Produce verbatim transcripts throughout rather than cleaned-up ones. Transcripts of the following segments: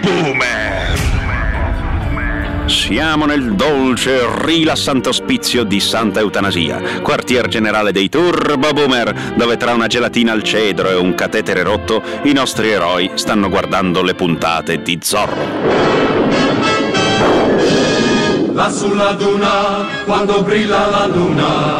Boomer! Siamo nel dolce e rilassante ospizio di Santa Eutanasia, quartier generale dei Turbo Boomer, dove tra una gelatina al cedro e un catetere rotto i nostri eroi stanno guardando le puntate di Zorro. Là sulla duna, quando brilla la luna,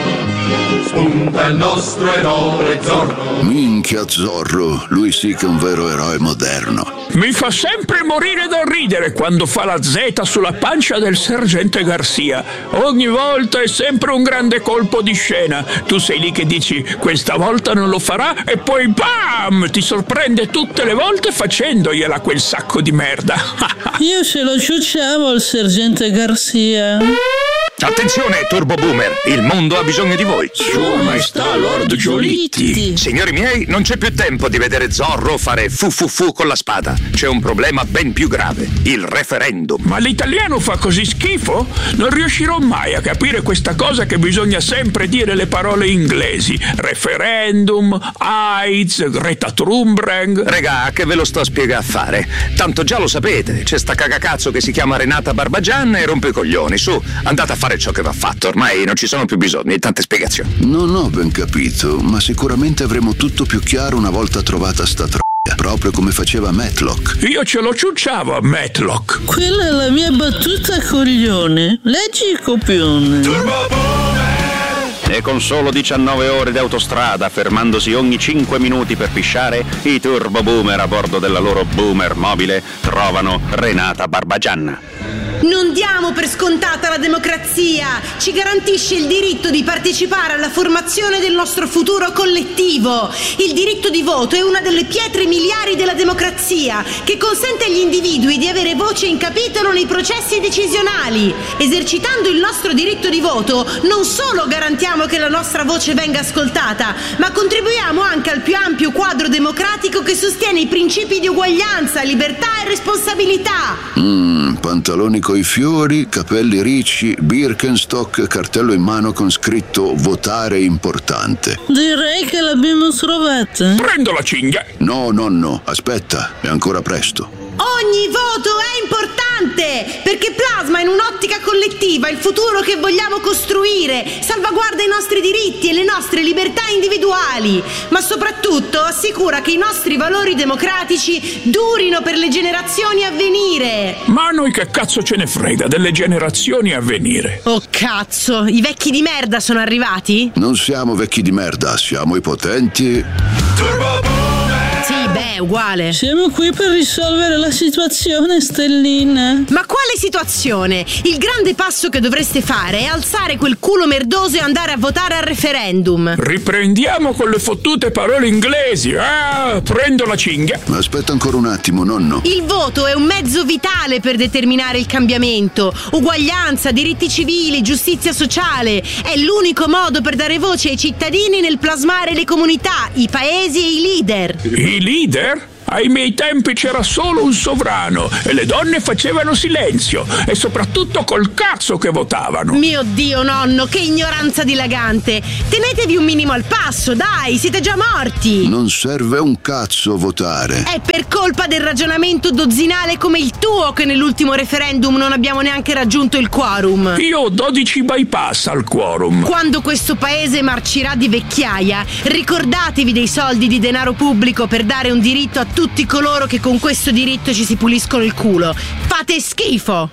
spunta il nostro eroe Zorro. Minchia Zorro, lui sì che è un vero eroe moderno. Mi fa sempre morire da ridere quando fa la Z sulla pancia del sergente Garcia. Ogni volta è sempre un grande colpo di scena. Tu sei lì che dici questa volta non lo farà e poi bam! Ti sorprende tutte le volte facendogliela quel sacco di merda. Io ce lo ciucciavo al sergente Garcia. Attenzione, Turbo Boomer, il mondo ha bisogno di voi. Sua Maestà Lord Giolitti. Signori miei, non c'è più tempo di vedere Zorro fare fu fu fu con la spada. C'è un problema ben più grave, il referendum. Ma l'italiano fa così schifo? Non riuscirò mai a capire questa cosa che bisogna sempre dire le parole inglesi. Referendum, AIDS, Greta Thunberg. Regà, che ve lo sto a spiegare a fare? Tanto già lo sapete, c'è sta cagacazzo che si chiama Renata Barbagianna e rompe i coglioni. Su, andate a fare ciò che va fatto, ormai non ci sono più bisogni di tante spiegazioni. Non ho ben capito, ma sicuramente avremo tutto più chiaro una volta trovata sta troia, proprio come faceva Matlock. Io ce lo ciucciavo a Matlock. Quella è la mia battuta, coglione. Leggi il copione. Turbo Boomer! E con solo diciannove ore di autostrada, fermandosi ogni cinque minuti per pisciare, i Turbo Boomer a bordo della loro Boomer mobile trovano Renata Barbagianna. Non diamo per scontata la democrazia, ci garantisce il diritto di partecipare alla formazione del nostro futuro collettivo. Il diritto di voto è una delle pietre miliari della democrazia, che consente agli individui di avere voce in capitolo nei processi decisionali. Esercitando il nostro diritto di voto, non solo garantiamo che la nostra voce venga ascoltata, ma contribuiamo anche al più ampio quadro democratico che sostiene i principi di uguaglianza, libertà e responsabilità. Mmm, pantaloni coi fiori, capelli ricci, Birkenstock, cartello in mano con scritto votare importante. Direi che l'abbiamo trovata. Prendo la cinghia. No, nonno, aspetta, è ancora presto. Ogni voto è importante perché plasma in un'ottica collettiva il futuro che vogliamo costruire, salvaguarda i nostri diritti e le nostre libertà individuali, ma soprattutto assicura che i nostri valori democratici durino per le generazioni a venire. Ma a noi che cazzo ce ne frega delle generazioni a venire? Oh cazzo, i vecchi di merda sono arrivati? Non siamo vecchi di merda, siamo i potenti. Turbo Boomer! Sì, beh, uguale. Siamo qui per risolvere la situazione, Stellina. Ma quale situazione? Il grande passo che dovreste fare è alzare quel culo merdoso e andare a votare al referendum. Riprendiamo con le fottute parole inglesi. Ah, prendo la cinghia. Aspetta ancora un attimo, nonno. Il voto è un mezzo vitale per determinare il cambiamento. Uguaglianza, diritti civili, giustizia sociale. È l'unico modo per dare voce ai cittadini nel plasmare le comunità, i paesi e i leader. I leader? Ai miei tempi c'era solo un sovrano e le donne facevano silenzio e soprattutto col cazzo che votavano. Mio Dio, nonno, che ignoranza dilagante. Tenetevi un minimo al passo, dai, siete già morti. Non serve un cazzo votare. È per colpa del ragionamento dozzinale come il tuo che nell'ultimo referendum non abbiamo neanche raggiunto il quorum. Io ho dodici bypass al quorum. Quando questo paese marcirà di vecchiaia, ricordatevi dei soldi di denaro pubblico per dare un diritto a tutti coloro che con questo diritto ci si puliscono il culo. Fate schifo!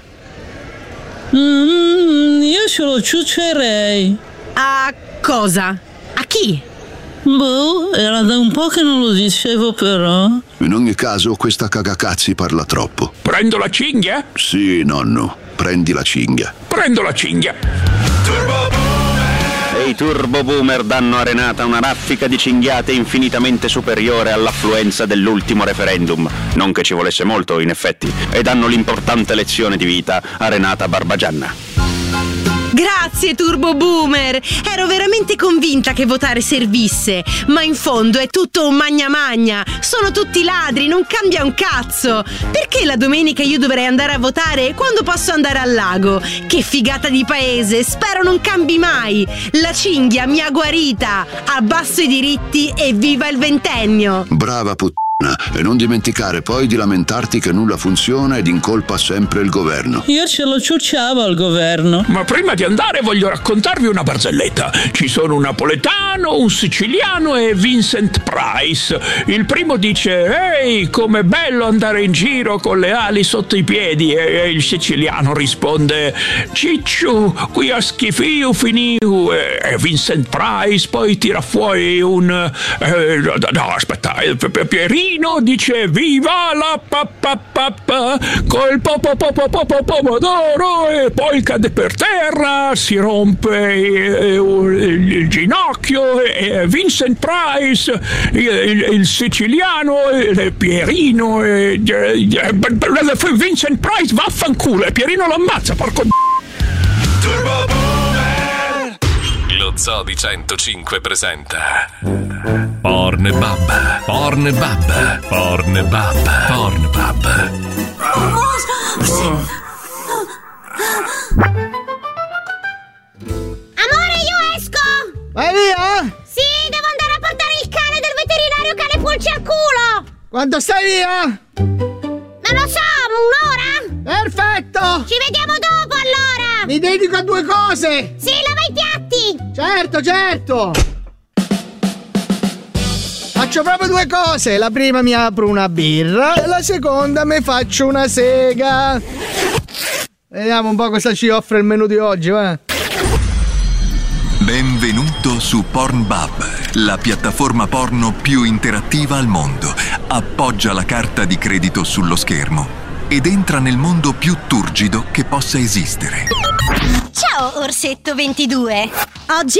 Mm, io ce lo ciuccerei. A cosa? A chi? Boh, era da un po' che non lo dicevo, però. In ogni caso, questa cagacazzi parla troppo. Prendo la cinghia? Sì, nonno, prendi la cinghia. Prendo la cinghia. Turbo Boomer! E i Turbo Boomer danno a Renata una raffica di cinghiate infinitamente superiore all'affluenza dell'ultimo referendum, non che ci volesse molto in effetti, e danno l'importante lezione di vita a Renata Barbagianna. Grazie Turbo Boomer! Ero veramente convinta che votare servisse, ma in fondo è tutto un magna magna. Sono tutti ladri, non cambia un cazzo. Perché la domenica io dovrei andare a votare quando posso andare al lago? Che figata di paese, spero non cambi mai. La cinghia mi ha guarita. Abbasso i diritti e viva il ventennio. Brava puttana. e non dimenticare poi di lamentarti che nulla funziona ed incolpa sempre il governo. Io ce lo ciucciavo al governo. Ma prima di andare voglio raccontarvi una barzelletta. Ci sono un napoletano, un siciliano e Vincent Price. Il primo dice: ehi, com'è bello andare in giro con le ali sotto i piedi. E il siciliano risponde: cicciu, qui a schifio finiu. E Vincent Price poi tira fuori un eh, no aspetta Pierino dice: viva la papapappa col pomodoro, e poi cade per terra, si rompe il, il, il ginocchio, e Vincent Price, il, il, il siciliano, il Pierino, e, Vincent Price vaffanculo, e Pierino lo ammazza, porco Turbo Boomer. Lo Zoo di centocinque presenta Pornbub, Pornbub, Pornbub, Pornbub. Amore, io esco! Vai via! Sì, devo andare a portare il cane del veterinario cane pulci al culo! Quando stai via? Non lo so, un'ora? Perfetto! Ci vediamo dopo allora! Mi dedico a due cose! Sì, lava i piatti! Certo, certo! Faccio proprio due cose. La prima mi apro una birra e la seconda mi faccio una sega. Vediamo un po' cosa ci offre il menù di oggi, va? Benvenuto su Pornbub, la piattaforma porno più interattiva al mondo. Appoggia la carta di credito sullo schermo ed entra nel mondo più turgido che possa esistere. Ciao, Orsetto ventidue. Oggi...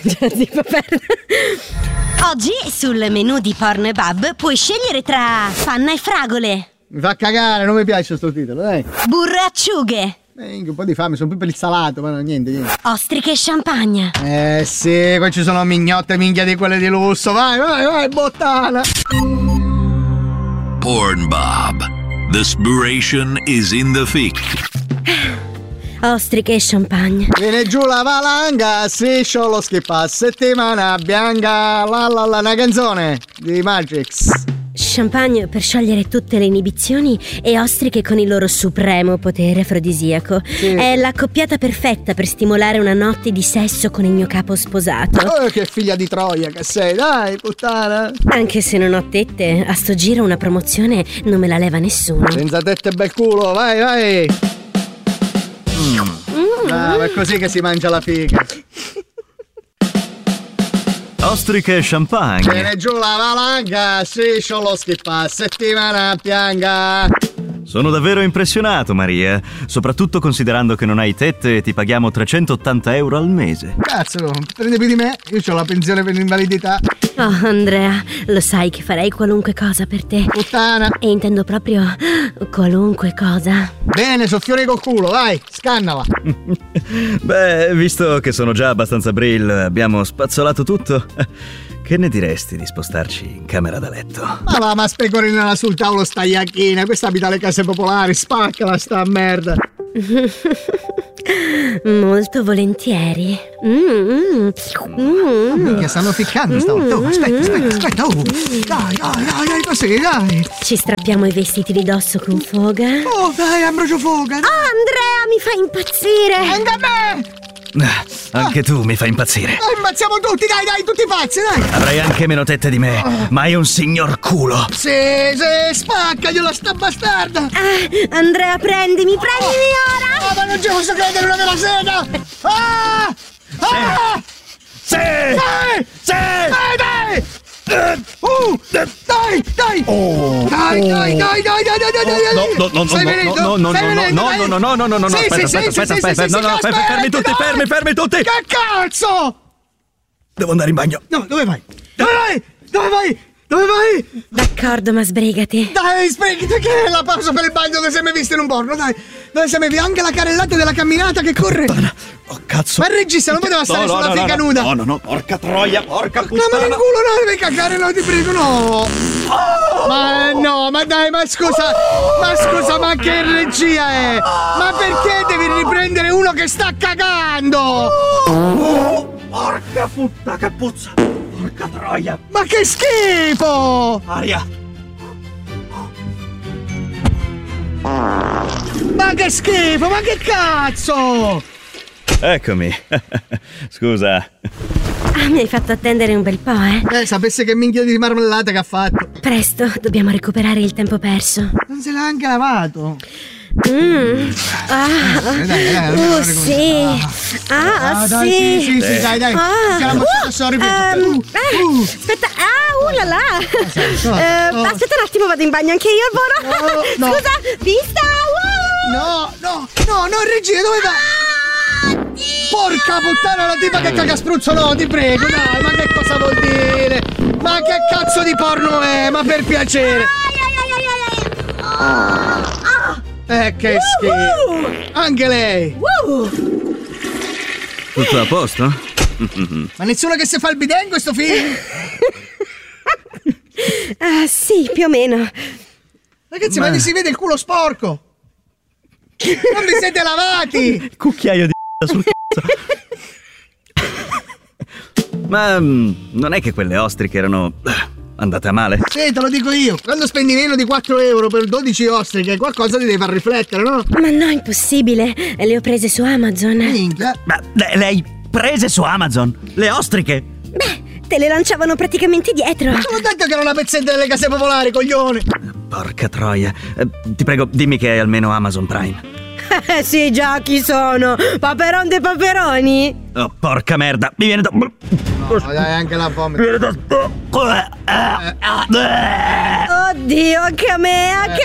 Oggi sul menù di Pornbub puoi scegliere tra panna e fragole. Mi fa cagare, non mi piace sto titolo, dai. Burro e acciughe. Eh, un po' di fame, sono più per il salato, ma no, niente, niente. Ostriche e champagne. Eh sì, qua ci sono mignotte minchia di quelle di lusso. Vai, vai, vai, bottana. Pornbub. The inspiration is in the thick. Ostriche e champagne. Viene giù la valanga, striscio lo schippa, settimana bianca, la la la, una canzone di Matrix. Champagne per sciogliere tutte le inibizioni e ostriche con il loro supremo potere afrodisiaco. Sì. È l'accoppiata perfetta per stimolare una notte di sesso con il mio capo sposato. Oh, che figlia di Troia che sei, dai, puttana. Anche se non ho tette, a sto giro una promozione non me la leva nessuno. Senza tette e bel culo, vai, vai. Mm. Mm. Ah, è così che si mangia la figa. Ostriche e champagne. Viene giù la valanga, striscio lo schippa, settimana pianga. Sono davvero impressionato, Maria, soprattutto considerando che non hai tette e ti paghiamo trecentottanta euro al mese. Cazzo, prende più di me, io ho la pensione per l'invalidità. Oh, Andrea, lo sai che farei qualunque cosa per te. Puttana. E intendo proprio qualunque cosa. Bene, soffione col culo, vai, scannala. Beh, visto che sono già abbastanza brill, abbiamo spazzolato tutto. Che ne diresti di spostarci in camera da letto? Ma va, ma specorinala sul tavolo sta iacchina. Questa abita alle case popolari, spaccala sta merda. Molto volentieri. Mm, mm. Minchia, stanno ficcando stavolta. Oh, aspetta, aspetta, aspetta. Oh. Dai, dai, dai, dai, così, dai. Ci strappiamo i vestiti di dosso con foga. Oh, dai, Ambrogio Foga. Dai. Oh, Andrea, mi fa impazzire. Anche a me. Ah, anche ah. tu mi fai impazzire. Dai, impazziamo tutti, dai, dai, tutti pazzi, dai. Avrai anche meno tette di me, oh. ma hai un signor culo. Sì, sì, spaccagliela sta bastarda. Ah, Andrea, prendimi, prendimi oh. ora. Oh, ma non ci posso credere, una della sega. Ah! Ah! Sì! Dai! Sì! Dai, dai! Uh, dai, dai! Oh, dai, dai, dai, dai, dai, dai, dai, no, no, no, Sei no, no, no, no, no, no, no, no, no, no, no, aspetta, aspetta, aspetta, aspetta, no, no, fermi tutti, fermi, fermi tutti! Che cazzo? Devo andare in bagno. No, dove vai? Dove vai? Dove vai? Dove vai? D'accordo, ma sbrigati. Dai, sbrigati, che è la pausa per il bagno dove sei mai visto in un porno, dai. Dove sei mai visto anche la carrellata della camminata che corre. Puttana. Oh, cazzo. Ma il regista non poteva stare no, sulla no, figa no, nuda. No, no, no, porca troia, porca puttana. No, ma nel culo no, devi cagare, no, ti prego, no. Oh. Ma no, ma dai, ma scusa. Ma scusa, ma che regia è? Ma perché devi riprendere uno che sta cagando? Oh, porca puttana, che puzza. Porca troia. Ma che schifo! Aria. Ma che schifo, ma che cazzo! Eccomi. Scusa. Ah, mi hai fatto attendere un bel po', eh? Eh, sapesse che minchia di marmellata che ha fatto. Presto, dobbiamo recuperare il tempo perso. Non se l'ha anche lavato. Mm. Ah. Dai, dai, dai, uh, sì. Ah, ah, dai, sì. sì, sì, sì, dai, dai. Ah. Che la mozzata sorri um, uh. Aspetta, ah, uh là là. No, uh, no. Aspetta un attimo, vado in bagno anche io, Voro. No, no. Scusa, vista. Uh. No, no, no, no, regia, dove va? Porca puttana, la tipa che caga spruzzo, no, ti prego, dai, ma che cosa vuol dire? Ma che cazzo di porno è? Ma per piacere. Eh, che schifo. Anche lei. Tutto a posto? Ma nessuno che si fa il bidet in questo film? Ah, sì, più o meno. Ragazzi, ma, ma si vede il culo sporco. Non vi siete lavati. Cucchiaio di sul cazzo. Ma um, non è che quelle ostriche erano andate a male? Sì, te lo dico io. Quando spendi meno di quattro euro per dodici ostriche, qualcosa ti deve far riflettere, no? Ma no, impossibile. Le ho prese su Amazon. Minchia. Ma le, le hai prese su Amazon? Le ostriche? Beh, te le lanciavano praticamente dietro. Ma te l'ho detto che era una pezzetta delle case popolari, coglione. Porca troia. Eh, ti prego, dimmi che hai almeno Amazon Prime. Eh sì, già, chi sono? Paperon dei paperoni? Oh, porca merda, mi viene da... No, dai, anche la vomito. Mi viene da... Oddio, anche a me, anche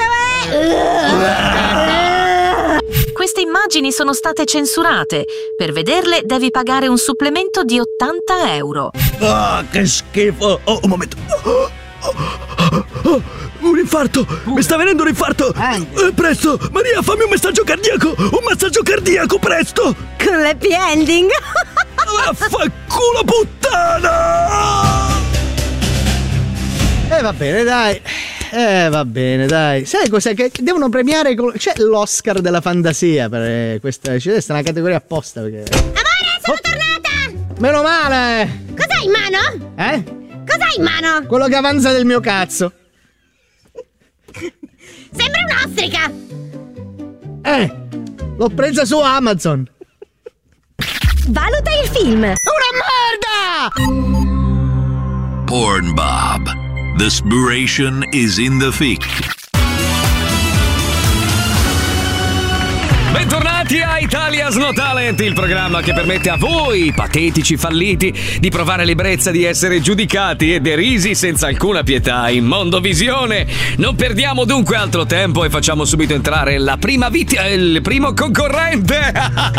a me! Queste immagini sono state censurate. Per vederle devi pagare un supplemento di ottanta euro. Ah, che schifo! Oh, un momento. Oh, oh, oh, un infarto! Mi sta venendo un infarto! Eh, presto! Maria, fammi un messaggio cardiaco! Un massaggio cardiaco, presto! Con l'happy ending! Vaffanculo puttana! Eh, va bene, dai. Eh, va bene, dai. Sai cos'è? Che devono premiare. C'è l'Oscar della fantasia per questa. C'è una categoria apposta perché. Amore, sono oh. tornata! Meno male! Cos'hai in mano? Eh? Cos'hai in mano? Quello che avanza del mio cazzo. Sembra un'ostrica! Eh! L'ho presa su Amazon! Valuta il film! Una merda! Porn Bob. The spiration is in the fic. Bentornati a Italia's No Talent, il programma che permette a voi, patetici falliti, di provare l'ebbrezza di essere giudicati e derisi senza alcuna pietà in Mondovisione. Non perdiamo dunque altro tempo e facciamo subito entrare la prima vittima, il primo concorrente.